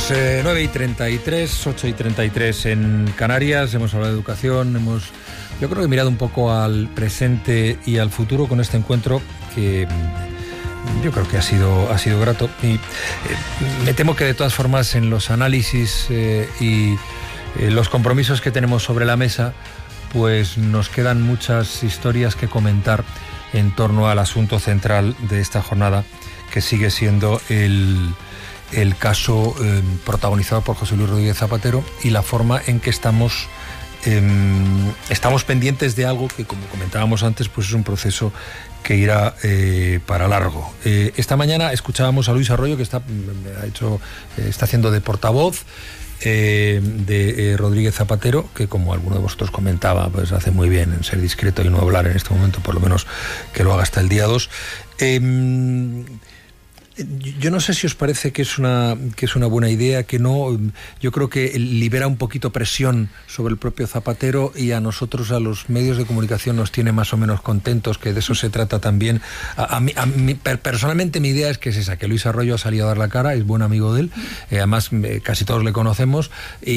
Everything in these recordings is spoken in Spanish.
9:33, 8:33 en Canarias. Hemos hablado de educación, yo creo que mirado un poco al presente y al futuro con este encuentro que yo creo que ha sido grato. Y me temo que de todas formas en los análisis y los compromisos que tenemos sobre la mesa, pues nos quedan muchas historias que comentar en torno al asunto central de esta jornada, que sigue siendo el caso protagonizado por José Luis Rodríguez Zapatero y la forma en que estamos pendientes de algo que, como comentábamos antes, pues es un proceso que irá para largo. Esta mañana escuchábamos a Luis Arroyo, que está haciendo de portavoz de Rodríguez Zapatero, que, como alguno de vosotros comentaba, pues hace muy bien en ser discreto y no hablar en este momento, por lo menos que lo haga hasta el día 2. Yo no sé si os parece que es una buena idea, que no. Yo creo que libera un poquito presión sobre el propio Zapatero, y a nosotros, a los medios de comunicación, nos tiene más o menos contentos, que de eso se trata también. A mí, personalmente, mi idea es que es esa, que Luis Arroyo ha salido a dar la cara, es buen amigo de él, además casi todos le conocemos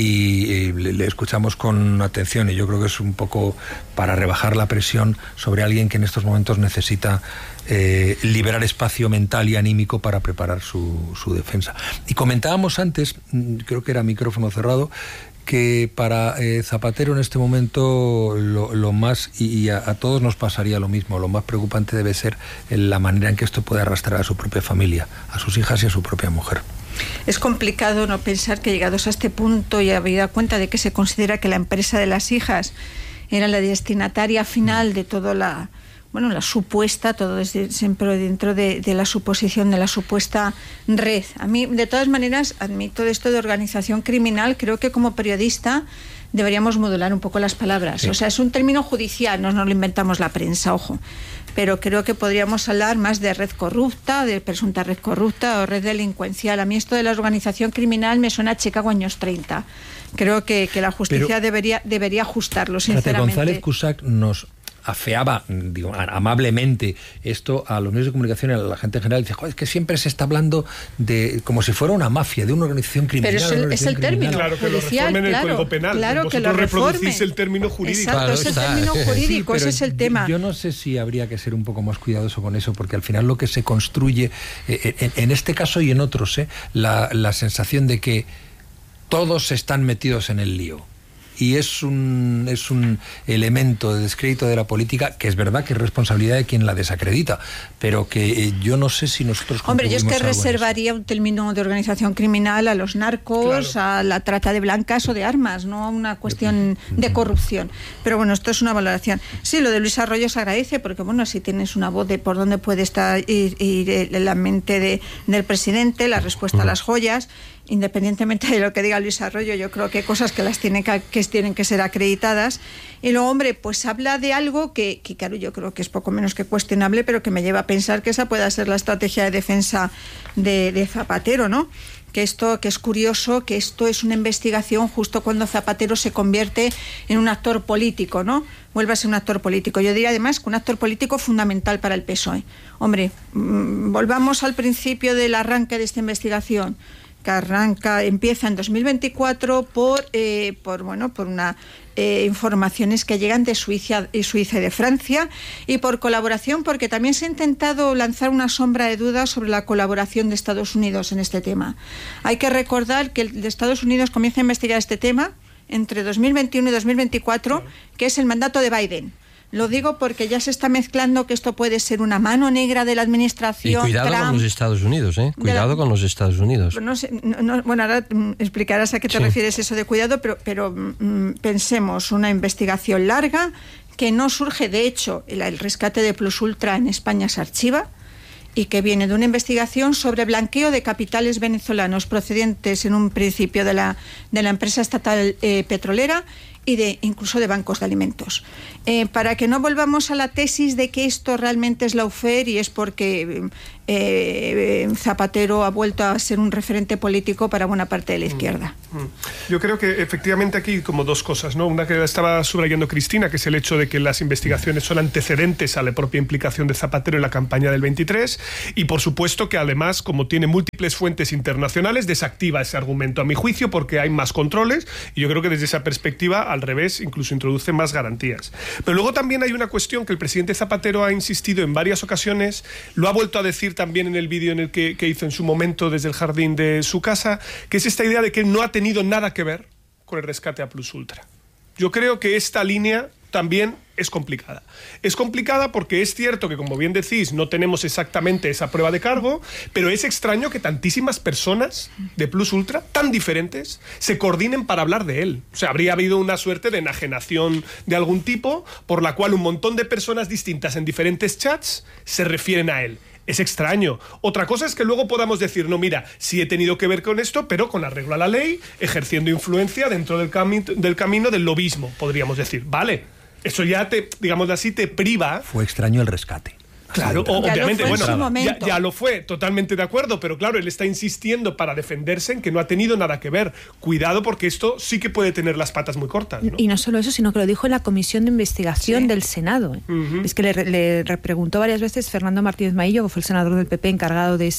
y le escuchamos con atención, y yo creo que es un poco para rebajar la presión sobre alguien que en estos momentos necesita liberar espacio mental y anímico para preparar su defensa. Y comentábamos antes, creo que era micrófono cerrado, que para Zapatero en este momento lo más, y a todos nos pasaría lo mismo, lo más preocupante debe ser la manera en que esto puede arrastrar a su propia familia, a sus hijas y a su propia mujer. Es complicado no pensar que, llegados a este punto y habida cuenta de que se considera que la empresa de las hijas era la destinataria final de toda la supuesta, todo es siempre dentro de la suposición de la supuesta red. A mí, de todas maneras, admito esto de organización criminal. Creo que como periodista deberíamos modular un poco las palabras. Sí. O sea, es un término judicial, no nos lo inventamos la prensa, ojo. Pero creo que podríamos hablar más de red corrupta, de presunta red corrupta o red delincuencial. A mí esto de la organización criminal me suena a Chicago años 30. Creo que la justicia debería ajustarlo, sinceramente. González Cusack nos afeaba, amablemente esto a los medios de comunicación y a la gente en general. Dice, es que siempre se está hablando de como si fuera una mafia, de una organización criminal. Pero es el término. Claro, que judicial, lo reformen en el Código Penal. Claro, vosotros que lo reproducís el término jurídico. Exacto, claro, es el término jurídico, ese es el tema. Yo no sé si habría que ser un poco más cuidadoso con eso, porque al final lo que se construye, en este caso y en otros, la sensación de que todos están metidos en el lío. Y es un elemento de descrédito de la política, que es verdad que es responsabilidad de quien la desacredita, pero que yo no sé si nosotros... Hombre, yo es que reservaría un término de organización criminal a los narcos, claro, a la trata de blancas o de armas, no a una cuestión de corrupción. Pero bueno, esto es una valoración. Sí, lo de Luis Arroyo se agradece, porque bueno, si tienes una voz de por dónde puede ir la mente del presidente, la respuesta a las joyas. Independientemente de lo que diga Luis Arroyo, yo creo que hay cosas que tienen que ser acreditadas. Y luego, hombre, pues habla de algo que claro, yo creo que es poco menos que cuestionable, pero que me lleva a pensar que esa pueda ser la estrategia de defensa de Zapatero, ¿no? Que es curioso, que esto es una investigación justo cuando Zapatero se convierte en un actor político, ¿no? Vuelve a ser un actor político. Yo diría además que un actor político fundamental para el PSOE. Hombre, volvamos al principio del arranque de esta investigación, que empieza en 2024 por una informaciones que llegan de Suiza y de Francia, y por colaboración, porque también se ha intentado lanzar una sombra de dudas sobre la colaboración de Estados Unidos en este tema. Hay que recordar que el de Estados Unidos comienza a investigar este tema entre 2021 y 2024, que es el mandato de Biden. Lo digo porque ya se está mezclando que esto puede ser una mano negra de la administración. Y cuidado Trump, con los Estados Unidos, ¿eh? Cuidado con los Estados Unidos. No sé, bueno, ahora explicarás a qué te refieres eso de cuidado, pero pensemos, una investigación larga que no surge, de hecho, el rescate de Plus Ultra en España se archiva, y que viene de una investigación sobre blanqueo de capitales venezolanos procedentes en un principio de la empresa estatal petrolera, y incluso de bancos de alimentos. Para que no volvamos a la tesis de que esto realmente es lawfare y es porque Zapatero ha vuelto a ser un referente político para buena parte de la izquierda. Yo creo que efectivamente aquí como dos cosas, ¿no? Una que estaba subrayando Cristina, que es el hecho de que las investigaciones son antecedentes a la propia implicación de Zapatero en la campaña del 23, y por supuesto que además, como tiene múltiples fuentes internacionales, desactiva ese argumento a mi juicio porque hay más controles, y yo creo que desde esa perspectiva, al revés, incluso introduce más garantías. Pero luego también hay una cuestión que el presidente Zapatero ha insistido en varias ocasiones, lo ha vuelto a decir también en el vídeo en el que hizo en su momento desde el jardín de su casa, que es esta idea de que no ha tenido nada que ver con el rescate a Plus Ultra. Yo creo que esta línea también es complicada. Es complicada porque es cierto que, como bien decís, no tenemos exactamente esa prueba de cargo, pero es extraño que tantísimas personas de Plus Ultra, tan diferentes, se coordinen para hablar de él. O sea, habría habido una suerte de enajenación de algún tipo por la cual un montón de personas distintas en diferentes chats se refieren a él. Es extraño. Otra cosa es que luego podamos decir, no, mira, sí he tenido que ver con esto, pero con arreglo a la ley, ejerciendo influencia dentro del camino del lobismo, podríamos decir. Vale, eso ya digamos así, te priva. Fue extraño el rescate. Claro, obviamente, bueno, ya lo fue, totalmente de acuerdo, pero claro, él está insistiendo para defenderse en que no ha tenido nada que ver. Cuidado, porque esto sí que puede tener las patas muy cortas, ¿no? Y no solo eso, sino que lo dijo en la Comisión de Investigación del Senado. Es que le preguntó varias veces Fernando Martínez Maillo, que fue el senador del PP encargado de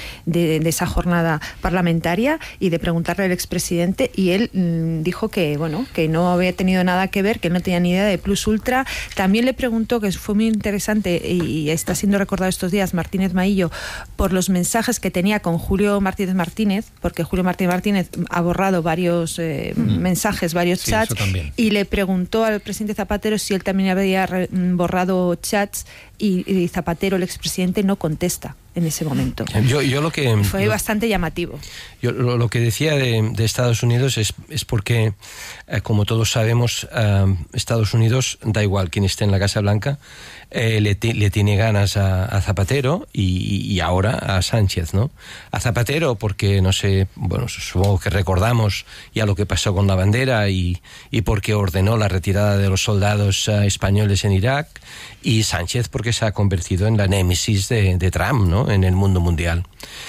esa jornada parlamentaria, y de preguntarle al expresidente, y él dijo que, bueno, que no había tenido nada que ver, que él no tenía ni idea de Plus Ultra. También le preguntó, que fue muy interesante, y está siendo recordado estos días Martínez Maillo, por los mensajes que tenía con Julio Martínez, porque Julio Martínez ha borrado varios mensajes, varios chats, y le preguntó al presidente Zapatero si él también había borrado chats, y Zapatero, el expresidente, no contesta en ese momento. Fue bastante llamativo. Yo lo que decía de Estados Unidos es porque, como todos sabemos, Estados Unidos, da igual quién esté en la Casa Blanca, le tiene ganas a Zapatero y ahora a Sánchez, ¿no? A Zapatero porque, no sé, bueno, supongo que recordamos ya lo que pasó con la bandera y porque ordenó la retirada de los soldados españoles en Irak, y Sánchez porque se ha convertido en la némesis de Trump, ¿no?, en el mundo mundial.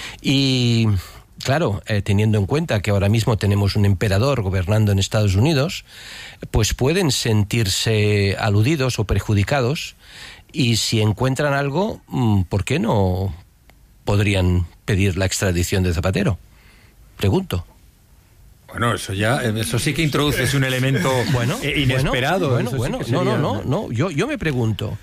Y claro, teniendo en cuenta que ahora mismo tenemos un emperador gobernando en Estados Unidos, pues pueden sentirse aludidos o perjudicados, y si encuentran algo, ¿por qué no podrían pedir la extradición de Zapatero? Pregunto. Bueno, eso sí que introduces un elemento inesperado. No. Yo me pregunto.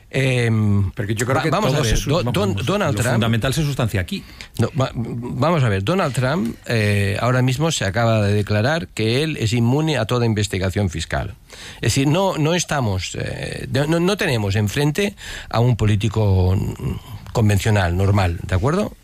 Porque yo creo que vamos a ver, Donald Trump, fundamental se sustancia aquí. Vamos a ver, Donald Trump ahora mismo se acaba de declarar que él es inmune a toda investigación fiscal. Es decir, no tenemos enfrente a un político convencional, normal, ¿de acuerdo?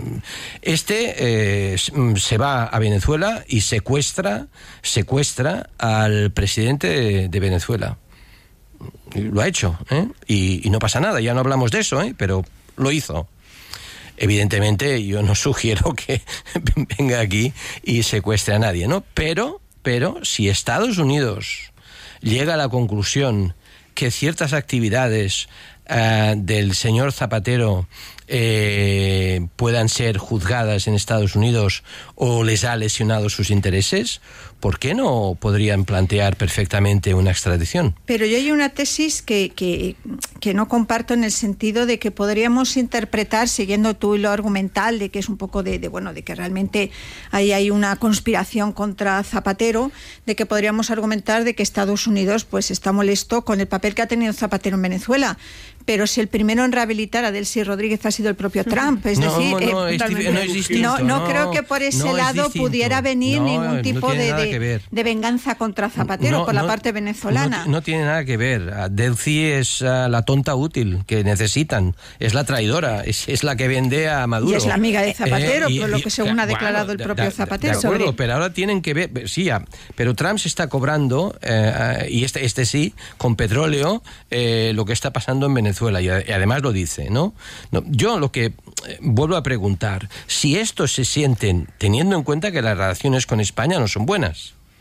Se va a Venezuela y secuestra al presidente de Venezuela. Lo ha hecho, y no pasa nada, ya no hablamos de eso, pero lo hizo. Evidentemente yo no sugiero que venga aquí y secuestre a nadie, ¿no? Pero si Estados Unidos llega a la conclusión que ciertas actividades del señor Zapatero puedan ser juzgadas en Estados Unidos o les ha lesionado sus intereses, ¿por qué no podrían plantear perfectamente una extradición? Pero yo hay una tesis que no comparto, en el sentido de que podríamos interpretar, siguiendo tu hilo argumental, de que es un poco de que realmente ahí hay una conspiración contra Zapatero, de que podríamos argumentar de que Estados Unidos pues está molesto con el papel que ha tenido Zapatero en Venezuela. Pero si el primero en rehabilitar a Delcy Rodríguez ha sido el propio Trump, es decir, no creo que por ese lado pudiera venir ningún tipo de venganza contra Zapatero por la parte venezolana. No tiene nada que ver. Delcy es la tonta útil que necesitan, es la traidora, es la que vende a Maduro. Y es la amiga de Zapatero, por lo que según ha declarado el propio Zapatero. De acuerdo, pero ahora tienen que ver, sí, pero Trump se está cobrando, y este sí, con petróleo, lo que está pasando en Venezuela. Y además lo dice, ¿no? Yo lo que vuelvo a preguntar, si estos se sienten, teniendo en cuenta que las relaciones con España no son buenas,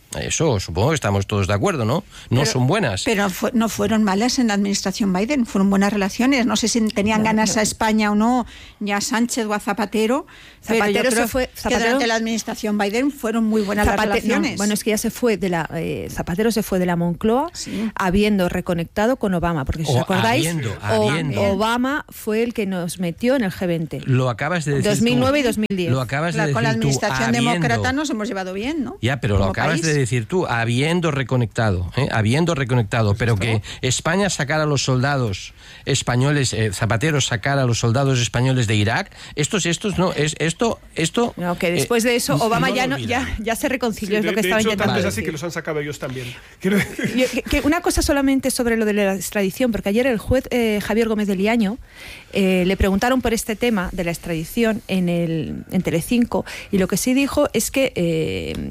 Eso supongo que estamos todos de acuerdo, ¿no? No son buenas. Pero no fueron malas en la administración Biden, fueron buenas relaciones. No sé si tenían ganas a España o no, ya a Sánchez o a Zapatero. Zapatero se fue. Que durante la administración Biden fueron muy buenas las relaciones. No, bueno, es que ya se fue Zapatero se fue de la Moncloa, habiendo reconectado con Obama, porque si os acordáis, Obama fue el que nos metió en el G20. Lo acabas de decir 2009 y 2010. Lo acabas de decir con la tú, administración demócrata nos hemos llevado bien, ¿no? Ya, pero lo acabas de decir tú, habiendo reconectado, pero que España sacara a los soldados españoles, Zapatero sacara a los soldados españoles de Irak, esto no, que después de eso Obama ya se reconcilió, es lo que estaba intentando decir. Es así que los han sacado ellos también. Que una cosa solamente sobre lo de la extradición, porque ayer el juez Javier Gómez de Liaño le preguntaron por este tema de la extradición en Telecinco, y lo que sí dijo es que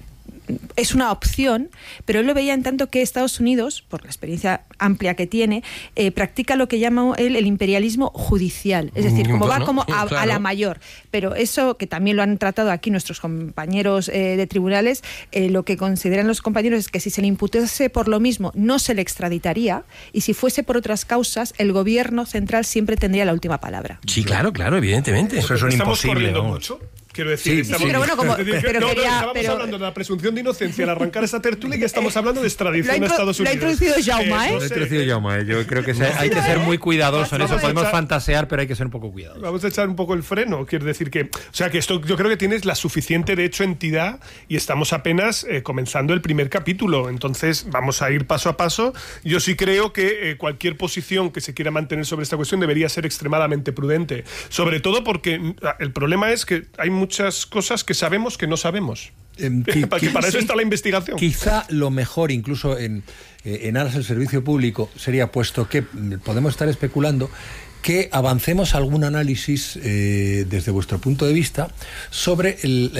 es una opción, pero él lo veía en tanto que Estados Unidos, por la experiencia amplia que tiene, practica lo que llama él el imperialismo judicial, es decir, como va como a la mayor. Pero eso, que también lo han tratado aquí nuestros compañeros de tribunales, lo que consideran los compañeros es que si se le imputase por lo mismo, no se le extraditaría, y si fuese por otras causas, el gobierno central siempre tendría la última palabra. Sí, claro, evidentemente. Eso es un imposible. Mucho. Quiero decir, pero bueno, estábamos hablando de la presunción de inocencia al arrancar esa tertulia, y estamos hablando de extradición a Estados Unidos. Lo ha introducido Jaume, Lo ha introducido Jaume. Yo creo que hay que ser muy cuidadosos en eso. Podemos fantasear, pero hay que ser un poco cuidadosos. Vamos a echar un poco el freno. Quiero decir que esto, yo creo que tienes la suficiente, de hecho, entidad, y estamos apenas comenzando el primer capítulo. Entonces, vamos a ir paso a paso. Yo sí creo que cualquier posición que se quiera mantener sobre esta cuestión debería ser extremadamente prudente. Sobre todo porque el problema es que hay muchas cosas que sabemos que no sabemos. Para eso está la investigación. Quizá lo mejor, incluso en aras del servicio público, sería, puesto que podemos estar especulando, que avancemos algún análisis desde vuestro punto de vista sobre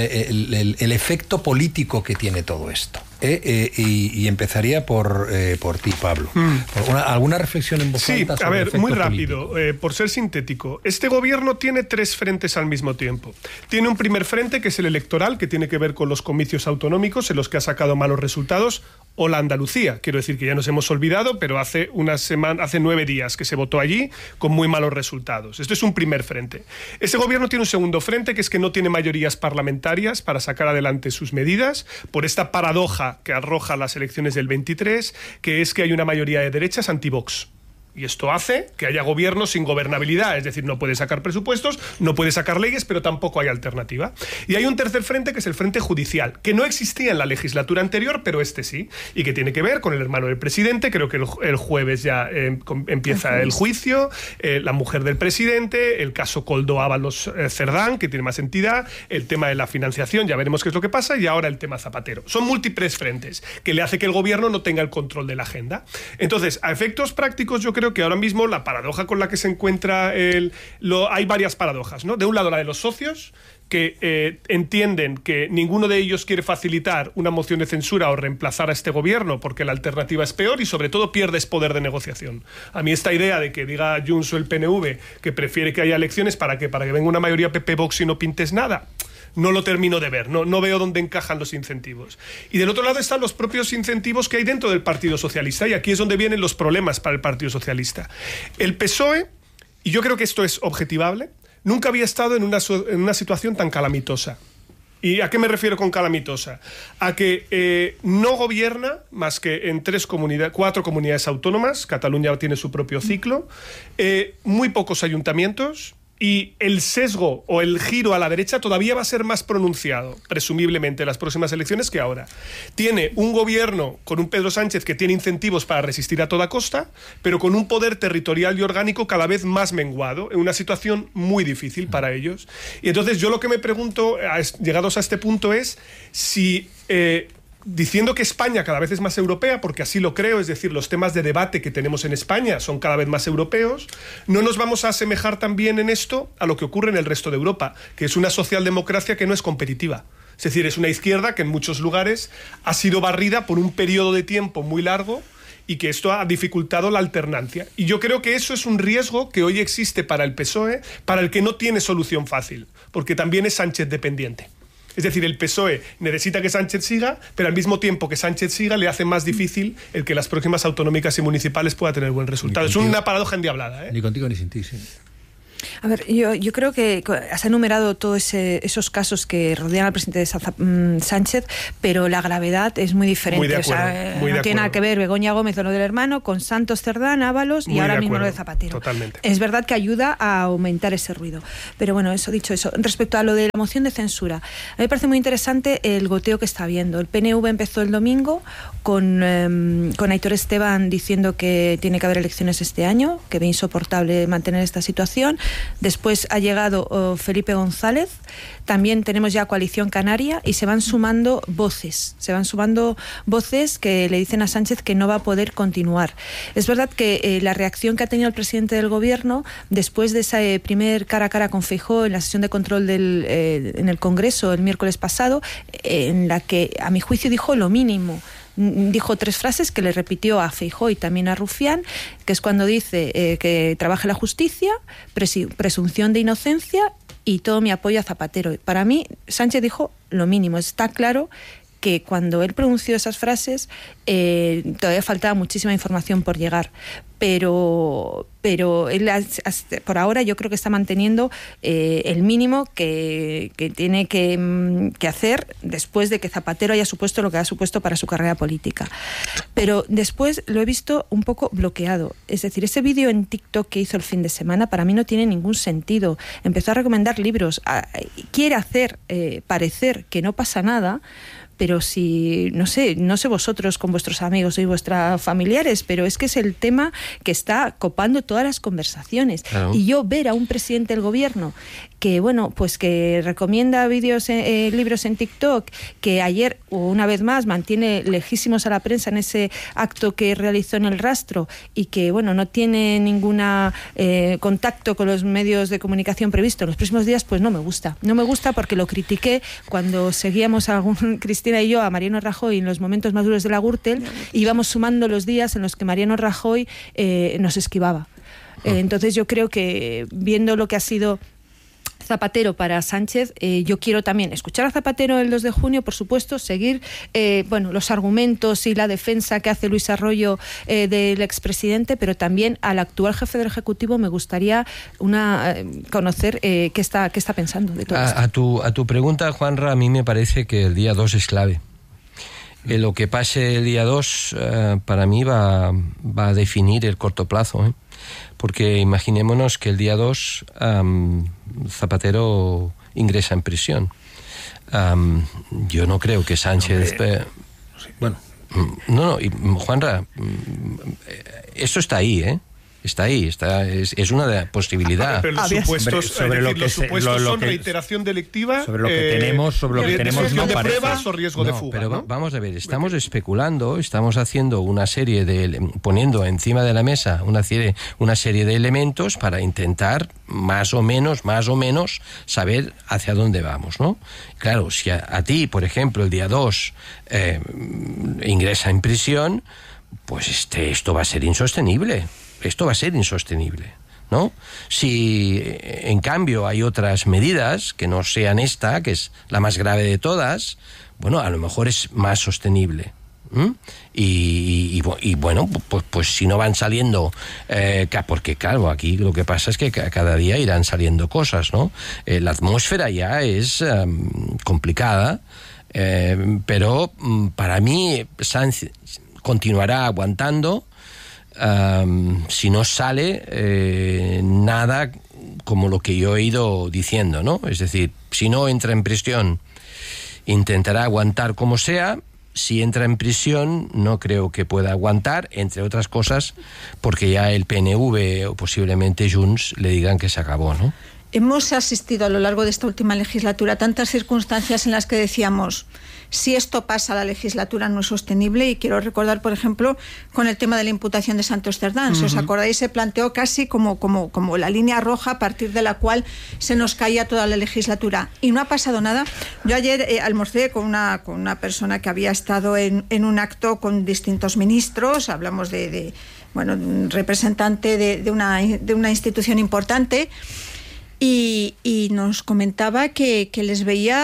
el efecto político que tiene todo esto. Y empezaría por ti, Pablo. ¿Alguna reflexión en voz alta? Sí, a ver, muy rápido, por ser sintético. Este gobierno tiene 3 frentes al mismo tiempo. Tiene un primer frente, que es el electoral, que tiene que ver con los comicios autonómicos, en los que ha sacado malos resultados, o la Andalucía. Quiero decir que ya nos hemos olvidado, pero hace 9 días que se votó allí con muy malos resultados. Esto es un primer frente. Este gobierno tiene un segundo frente, que es que no tiene mayorías parlamentarias para sacar adelante sus medidas, por esta paradoja que arroja las elecciones del 23, que es que hay una mayoría de derechas anti-Vox. Y esto hace que haya gobierno sin gobernabilidad, es decir, no puede sacar presupuestos, no puede sacar leyes, pero tampoco hay alternativa. Y hay un tercer frente, que es el frente judicial, que no existía en la legislatura anterior, pero este sí, y que tiene que ver con el hermano del presidente. Creo que el jueves ya empieza el juicio, la mujer del presidente, el caso Koldo Ábalos Cerdán, que tiene más entidad, el tema de la financiación, ya veremos qué es lo que pasa, y ahora el tema Zapatero. Son múltiples frentes, que le hace que el gobierno no tenga el control de la agenda. Entonces, a efectos prácticos, yo creo que ahora mismo la paradoja con la que se encuentra hay varias paradojas, ¿no? De un lado, la de los socios, que entienden que ninguno de ellos quiere facilitar una moción de censura o reemplazar a este gobierno, porque la alternativa es peor y sobre todo pierdes poder de negociación. A mí esta idea de que diga Junts o el PNV que prefiere que haya elecciones para que venga una mayoría PP-Vox y no pintes nada, no lo termino de ver, no veo dónde encajan los incentivos. Y del otro lado están los propios incentivos que hay dentro del Partido Socialista, y aquí es donde vienen los problemas para el Partido Socialista. El PSOE, y yo creo que esto es objetivable, nunca había estado en una situación tan calamitosa. ¿Y a qué me refiero con calamitosa? A que no gobierna más que en 4 comunidades autónomas. Cataluña tiene su propio ciclo, muy pocos ayuntamientos, y el sesgo o el giro a la derecha todavía va a ser más pronunciado, presumiblemente, en las próximas elecciones que ahora. Tiene un gobierno con un Pedro Sánchez que tiene incentivos para resistir a toda costa, pero con un poder territorial y orgánico cada vez más menguado, en una situación muy difícil para ellos. Y entonces yo lo que me pregunto, llegados a este punto, es si diciendo que España cada vez es más europea, porque así lo creo, es decir, los temas de debate que tenemos en España son cada vez más europeos, no nos vamos a asemejar también en esto a lo que ocurre en el resto de Europa, que es una socialdemocracia que no es competitiva. Es decir, es una izquierda que en muchos lugares ha sido barrida por un periodo de tiempo muy largo, y que esto ha dificultado la alternancia. Y yo creo que eso es un riesgo que hoy existe para el PSOE, para el que no tiene solución fácil, porque también es Sánchez dependiente. Es decir, el PSOE necesita que Sánchez siga, pero al mismo tiempo que Sánchez siga le hace más difícil el que las próximas autonómicas y municipales pueda tener buen resultado. Es una paradoja endiablada, ¿eh? Ni contigo ni sin ti, sí. A ver, yo creo que has enumerado todos esos casos que rodean al presidente Sánchez, pero la gravedad es muy diferente. Muy de acuerdo, no tiene nada que ver Begoña Gómez o lo del hermano con Santos Cerdán, Ábalos y ahora mismo lo de Zapatero. Totalmente. Es verdad que ayuda a aumentar ese ruido. Pero bueno, dicho eso, respecto a lo de la moción de censura, a mí me parece muy interesante el goteo que está habiendo. El PNV empezó el domingo con Aitor Esteban diciendo que tiene que haber elecciones este año, que ve insoportable mantener esta situación. Después ha llegado Felipe González, también tenemos ya Coalición Canaria y se van sumando voces que le dicen a Sánchez que no va a poder continuar. Es verdad que la reacción que ha tenido el presidente del gobierno después de ese primer cara a cara con Feijóo en la sesión de control en el Congreso el miércoles pasado, en la que a mi juicio dijo lo mínimo. Dijo 3 frases que le repitió a Feijóo y también a Rufián, que es cuando dice que trabaje la justicia, presunción de inocencia y todo mi apoyo a Zapatero. Para mí, Sánchez dijo lo mínimo. Está claro que cuando él pronunció esas frases todavía faltaba muchísima información por llegar, pero él por ahora yo creo que está manteniendo el mínimo que tiene que hacer después de que Zapatero haya supuesto lo que ha supuesto para su carrera política. Pero después lo he visto un poco bloqueado. Es decir, ese vídeo en TikTok que hizo el fin de semana para mí no tiene ningún sentido. Empezó a recomendar libros, quiere hacer parecer que no pasa nada, pero si, no sé vosotros con vuestros amigos y vuestros familiares, pero es que es el tema que está copando todas las conversaciones. Claro. Y yo ver a un presidente del gobierno que, bueno, pues que recomienda libros en TikTok, que ayer, o una vez más, mantiene lejísimos a la prensa en ese acto que realizó en El Rastro y que, bueno, no tiene ningún contacto con los medios de comunicación previsto en los próximos días, pues no me gusta. No me gusta porque lo critiqué cuando seguíamos Cristina y yo a Mariano Rajoy en los momentos más duros de la Gürtel y íbamos sumando los días en los que Mariano Rajoy nos esquivaba. Entonces yo creo que viendo lo que ha sido Zapatero para Sánchez, yo quiero también escuchar a Zapatero el 2 de junio, por supuesto, seguir los argumentos y la defensa que hace Luis Arroyo del expresidente, pero también al actual jefe del Ejecutivo me gustaría conocer qué está pensando de todo esto. A tu pregunta, Juanra, a mí me parece que el día 2 es clave. Lo que pase el día 2 para mí va a definir el corto plazo, porque imaginémonos que el día 2 Zapatero ingresa en prisión. Yo no creo que Sánchez... Bueno. No, Juanra, esto está ahí, Está ahí, es una posibilidad. Pero los supuestos, son reiteración delictiva, sobre lo que tenemos, no de parece. Pruebas o riesgo de fuga. Pero vamos a ver, estamos especulando, estamos haciendo una serie poniendo encima de la mesa una serie de elementos para intentar más o menos saber hacia dónde vamos, ¿no? Claro, si a ti, por ejemplo, el día 2 ingresa en prisión, pues esto va a ser insostenible. Esto va a ser insostenible, ¿no? Si, en cambio, hay otras medidas que no sean esta, que es la más grave de todas, bueno, a lo mejor es más sostenible. Y bueno, pues si no van saliendo, porque claro, aquí lo que pasa es que cada día irán saliendo cosas, ¿no? La atmósfera ya es complicada, pero para mí Sánchez continuará aguantando. Si no sale nada como lo que yo he ido diciendo, ¿no? Es decir, si no entra en prisión, intentará aguantar como sea. Si entra en prisión, no creo que pueda aguantar, entre otras cosas, porque ya el PNV o posiblemente Junts le digan que se acabó, ¿no? Hemos asistido a lo largo de esta última legislatura a tantas circunstancias en las que decíamos, si esto pasa, la legislatura no es sostenible, y quiero recordar, por ejemplo, con el tema de la imputación de Santos Cerdán. Si os acordáis, se planteó casi como la línea roja a partir de la cual se nos caía toda la legislatura. Y no ha pasado nada. Yo ayer almorcé con una persona que había estado en un acto con distintos ministros, hablamos de un representante de una institución importante, y nos comentaba que les veía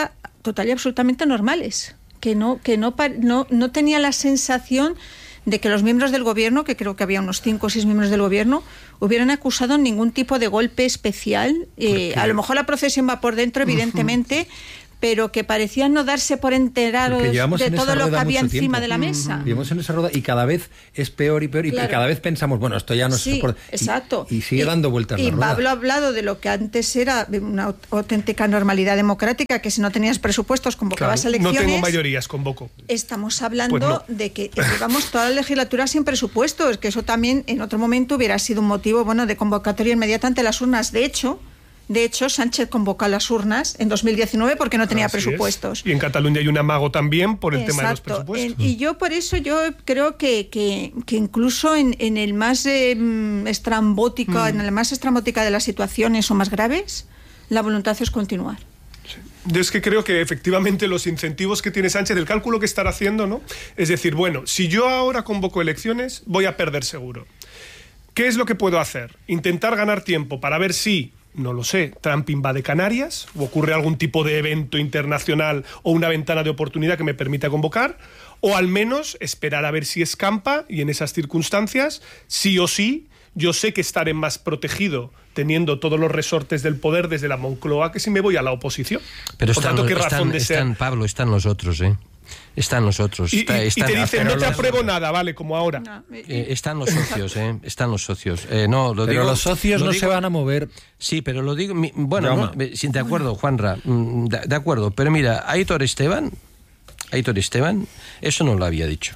total y absolutamente normales, que no tenía la sensación de que los miembros del gobierno, que creo que había unos 5 o 6 miembros del gobierno, hubieran acusado ningún tipo de golpe especial. A lo mejor la procesión va por dentro, evidentemente, pero que parecían no darse por enterados de todo lo que había encima de la mesa. Vivimos en esa rueda y cada vez es peor y peor, claro. Y cada vez pensamos, bueno, esto ya no sí, es... Exacto. Y sigue dando vueltas la rueda. Y Pablo ha hablado de lo que antes era una auténtica normalidad democrática, que si no tenías presupuestos convocabas elecciones. No tengo mayorías, convoco. Estamos hablando de que llevamos toda la legislatura sin presupuestos, que eso también en otro momento hubiera sido un motivo de convocatoria inmediata ante las urnas. De hecho, Sánchez convocó a las urnas en 2019 porque no tenía presupuestos. Y en Cataluña hay un amago también por el tema de los presupuestos. Y yo por eso creo que incluso en el más estrambótico, en la más estrambótica de las situaciones o más graves, la voluntad es continuar. Sí. Yo es que creo que efectivamente los incentivos que tiene Sánchez, el cálculo que estará haciendo, ¿no? Es decir, bueno, si yo ahora convoco elecciones, voy a perder seguro. ¿Qué es lo que puedo hacer? Intentar ganar tiempo para ver si, no lo sé, Trump invade Canarias o ocurre algún tipo de evento internacional o una ventana de oportunidad que me permita convocar, o al menos esperar a ver si escampa y en esas circunstancias, sí o sí, yo sé que estaré más protegido teniendo todos los resortes del poder desde la Moncloa que si me voy a la oposición. Pero por tanto, ¿qué razón de ser? Pablo, están los otros, Están los otros. Y te dicen, no te apruebo nada, vale, como ahora. No, están los socios, Están los socios. Pero los socios no se van a mover. Sí, pero lo digo... Bueno, sí, de acuerdo, Juanra, de acuerdo. Pero mira, Aitor Esteban, eso no lo había dicho.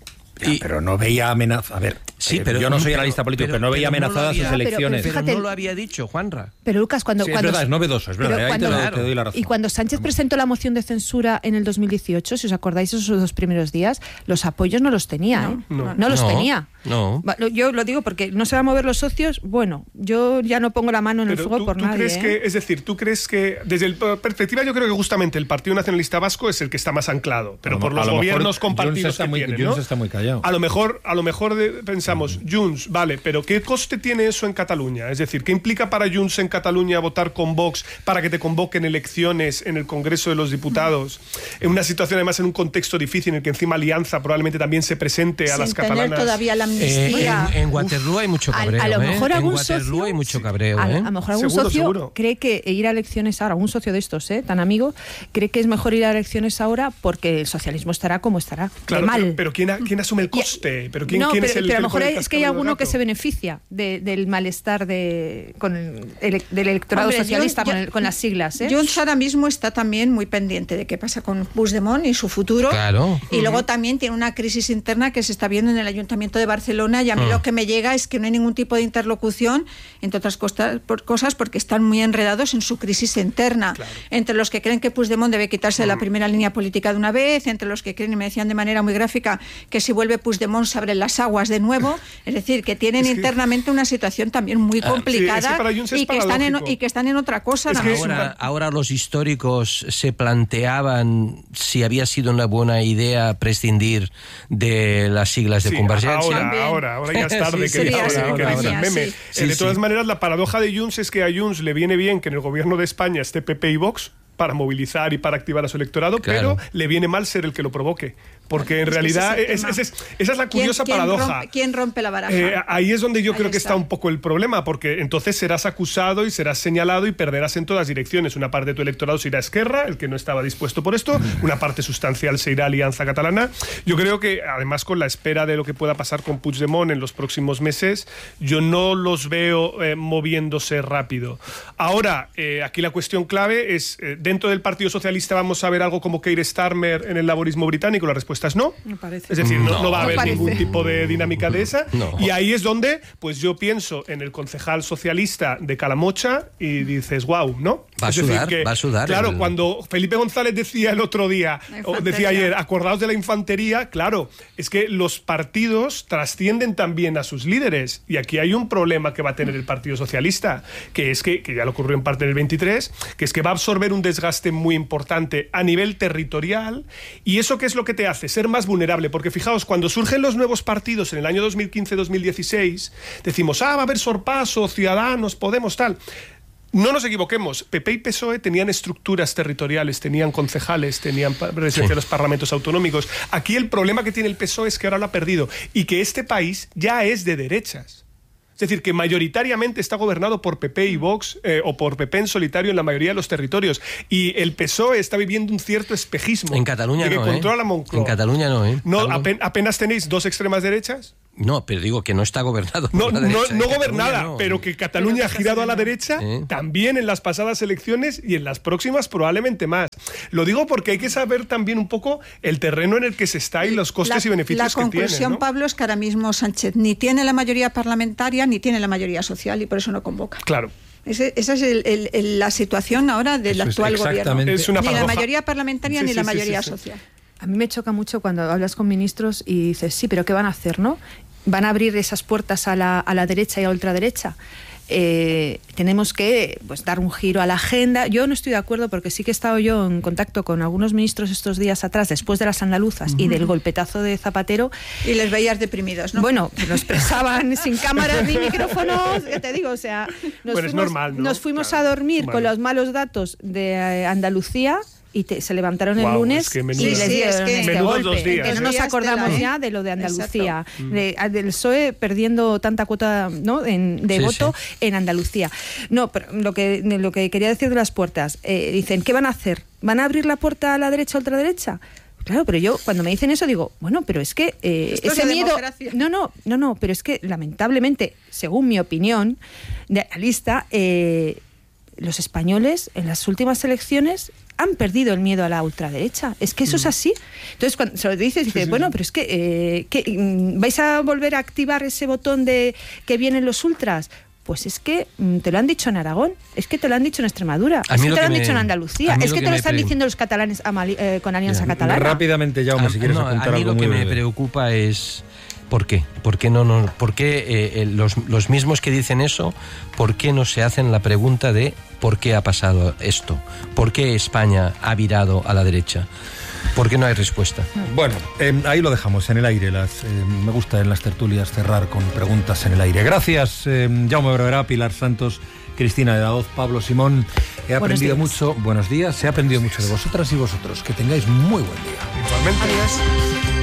Pero no veía amenaza. A ver, sí, pero yo no soy analista político, pero no veía amenazadas sus elecciones. Pero no lo había dicho, Juanra. Pero Lucas, cuando es verdad, es novedoso, es verdad. Te doy la razón. Y cuando Sánchez presentó la moción de censura en el 2018, si os acordáis esos 2 primeros días, los apoyos no los tenía, No los tenía. No. Yo lo digo porque no se van a mover los socios. Bueno, yo ya no pongo la mano en el fuego por nadie. ¿Tú crees que desde la perspectiva, yo creo que justamente el Partido Nacionalista Vasco es el que está más anclado, pero por los gobiernos compartidos que tienen, ¿no? Junts está muy callado. A lo mejor pensamos, Junts, vale, pero ¿qué coste tiene eso en Cataluña? Es decir, ¿qué implica para Junts en Cataluña votar con Vox para que te convoquen elecciones en el Congreso de los Diputados? En una situación, además, en un contexto difícil en el que encima Alianza probablemente también se presente a las catalanas. Sin tener todavía la amnistía. En Waterloo hay mucho cabreo. A lo mejor algún socio hay mucho cabreo. A lo mejor algún socio cree que ir a elecciones ahora, algún socio de estos, tan amigo, cree que es mejor ir a elecciones ahora porque el socialismo estará como estará. Claro, mal. Pero ¿quién asume el coste? Pero a lo mejor es que hay alguno que se beneficia del malestar del electorado socialista con las siglas. Junts ahora mismo está también muy pendiente de qué pasa con Puigdemont y su futuro. Claro. Y luego también tiene una crisis interna que se está viendo en el Ayuntamiento de Barcelona, y a mí lo que me llega es que no hay ningún tipo de interlocución, entre otras cosas porque están muy enredados en su crisis interna. Claro. Entre los que creen que Puigdemont debe quitarse de la primera línea política de una vez, entre los que creen, y me decían de manera muy gráfica, que si vuelve Puigdemont se abren las aguas de nuevo. Es decir, que tienen internamente una situación también muy complicada, y que están en otra cosa. Ahora los históricos se planteaban si había sido una buena idea prescindir de las siglas de Convergencia. Ahora ya es tarde que dice el meme. De todas maneras, la paradoja de Junts es que a Junts le viene bien que en el gobierno de España esté PP y Vox para movilizar y para activar a su electorado, pero le viene mal ser el que lo provoque. Porque en realidad esa es la curiosa paradoja. ¿Quién rompe la baraja? Ahí es donde yo creo que está un poco el problema, porque entonces serás acusado y serás señalado y perderás en todas direcciones. Una parte de tu electorado se irá a Esquerra, el que no estaba dispuesto por esto, una parte sustancial se irá a Alianza Catalana. Yo creo que, además, con la espera de lo que pueda pasar con Puigdemont en los próximos meses, yo no los veo moviéndose rápido. Ahora, aquí la cuestión clave es, dentro del Partido Socialista vamos a ver algo como Keir Starmer en el laborismo británico. La respuesta es no. Es decir, no va a haber ningún tipo de dinámica de esa. No. Y ahí es donde, pues yo pienso en el concejal socialista de Calamocha y dices, wow, ¿no? Va a sudar. Claro, cuando Felipe González decía el otro día, o decía ayer, acordaos de la infantería, claro, es que los partidos trascienden también a sus líderes. Y aquí hay un problema que va a tener el Partido Socialista, que es que ya lo ocurrió en parte en el 23, que es que va a absorber un desgaste muy importante a nivel territorial. ¿Y eso qué es lo que te hace? Ser más vulnerable. Porque fijaos, cuando surgen los nuevos partidos en el año 2015-2016, decimos, va a haber sorpaso, Ciudadanos, Podemos, tal. no nos equivoquemos, PP y PSOE tenían estructuras territoriales, tenían concejales, tenían presencia en los parlamentos autonómicos. Aquí el problema que tiene el PSOE es que ahora lo ha perdido y que este país ya es de derechas. Es decir, que mayoritariamente está gobernado por PP y Vox o por PP en solitario en la mayoría de los territorios. Y el PSOE está viviendo un cierto espejismo. En Cataluña de que no, controla Moncloa. En Cataluña no, ¿eh? No, apenas tenéis dos extremas derechas. No, pero digo que no está gobernado por la No derecha. gobernada, no. pero que Cataluña ha girado a la derecha también en las pasadas elecciones y en las próximas probablemente más. Lo digo porque hay que saber también un poco el terreno en el que se está y los costes y beneficios que tiene. La conclusión, ¿no? Pablo, es que ahora mismo Sánchez ni tiene la mayoría parlamentaria ni tiene la mayoría social y por eso no convoca. Claro. Esa es la situación ahora del actual gobierno. Es una ni la paradoja. mayoría parlamentaria ni la mayoría social. A mí me choca mucho cuando hablas con ministros y dices, sí, pero ¿qué van a hacer, no? ¿Van a abrir esas puertas a la derecha y a la ultraderecha? Tenemos que dar un giro a la agenda. Yo no estoy de acuerdo porque sí que he estado yo en contacto con algunos ministros estos días atrás, después de las andaluzas y del golpetazo de Zapatero. Y les veías deprimidos, ¿no? Bueno, lo expresaban sin cámaras ni micrófonos, ya te digo, o sea, nos fuimos a dormir con los malos datos de Andalucía. Y se levantaron el lunes y les dieron este golpe. Que no nos acordamos ya de lo de Andalucía, del PSOE perdiendo tanta cuota, ¿no? de voto en Andalucía. No, pero lo que quería decir de las puertas, dicen, ¿qué van a hacer? ¿Van a abrir la puerta a la derecha o ultraderecha? Claro, pero yo cuando me dicen eso digo, bueno, pero es que ese miedo... No, pero es que lamentablemente, según mi opinión de analista, los españoles en las últimas elecciones han perdido el miedo a la ultraderecha. Es que eso es así. Entonces, cuando se lo dices, bueno, pero es que ¿vais a volver a activar ese botón de que vienen los ultras? Pues es que te lo han dicho en Aragón, es que te lo han dicho en Extremadura, es que te lo han dicho en Andalucía, es que te lo están diciendo los catalanes con Alianza Catalana. Rápidamente, Jaume, si quieres apuntar algo muy breve. A mí lo que me preocupa es... ¿Por qué? ¿Por qué los mismos que dicen eso, por qué no se hacen la pregunta de por qué ha pasado esto? ¿Por qué España ha virado a la derecha? ¿Por qué no hay respuesta? Bueno, ahí lo dejamos, en el aire. Me gusta en las tertulias cerrar con preguntas en el aire. Gracias, Jaume Barberá, Pilar Santos, Cristina de Daoz, Pablo Simón. He aprendido mucho. Buenos días. He aprendido mucho de vosotras y vosotros. Que tengáis muy buen día. Igualmente. Adiós.